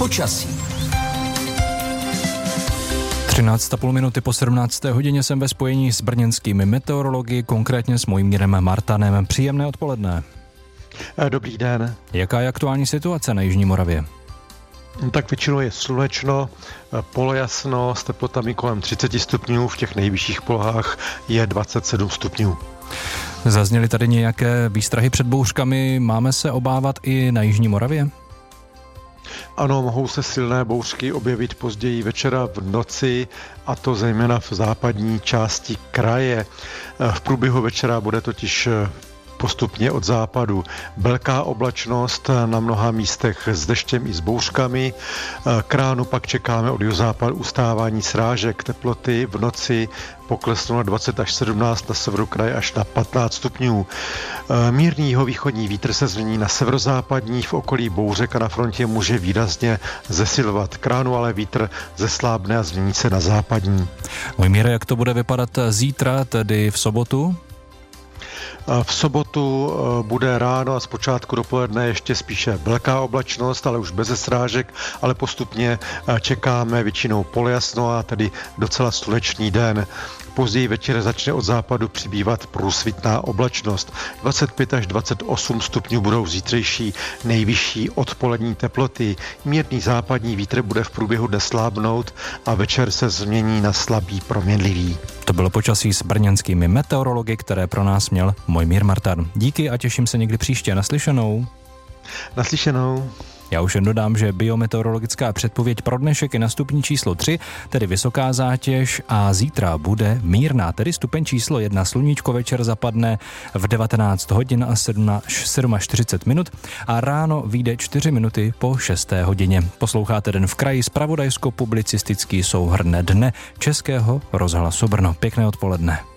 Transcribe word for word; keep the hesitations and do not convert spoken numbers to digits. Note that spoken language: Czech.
Počasí. třináct a půl minuty po sedmnácté hodině jsem ve spojení s brněnskými meteorology, konkrétně s Mojmírem Martanem. Příjemné odpoledne. Dobrý den. Jaká je aktuální situace na Jižní Moravě? Tak většinou je slunečno, polojasno s teplotami kolem třicet stupňů, v těch nejvyšších polohách je dvacet sedm stupňů. Zazněly tady nějaké výstrahy před bouřkami, máme se obávat i na Jižní Moravě? Ano, mohou se silné bouřky objevit později večera v noci, a to zejména v západní části kraje. V průběhu večera bude totiž postupně od západu velká oblačnost na mnoha místech s deštěm i s bouřkami. K ránu pak čekáme od jihozápadu ustávání srážek. Teploty v noci poklesnou na dvacet až sedmnáct, na severu kraje až na patnáct stupňů. Mírný jihovýchodní vítr se změní na severozápadní, v okolí bouřek a na frontě může výrazně zesilovat. K ránu ale vítr zeslábne a změní se na západní. Mojmíre, jak to bude vypadat zítra, tedy v sobotu? V sobotu bude ráno a zpočátku dopoledne ještě spíše velká oblačnost, ale už bez srážek, ale postupně čekáme většinou polojasno a tedy docela slunečný den. Později večer začne od západu přibývat průsvitná oblačnost. dvacet pět až dvacet osm stupňů budou zítřejší nejvyšší odpolední teploty. Mírný západní vítr bude v průběhu dne slábnout a večer se změní na slabý proměnlivý. To bylo počasí s brněnskými meteorology, které pro nás měl Mojmír Martan. Díky a těším se někdy příště. Naslyšenou. Naslyšenou. Já už jen dodám, že biometeorologická předpověď pro dnešek je na stupni číslo tři, tedy vysoká zátěž, a zítra bude mírná, tedy stupeň číslo jedna. Sluníčko večer zapadne v devatenáct hodin a čtyřicet sedm minut a ráno vyjde čtyři minuty po šesté hodině. Posloucháte Den v kraji, zpravodajsko-publicistický souhrn dne Českého rozhlasu Brno. Pěkné odpoledne.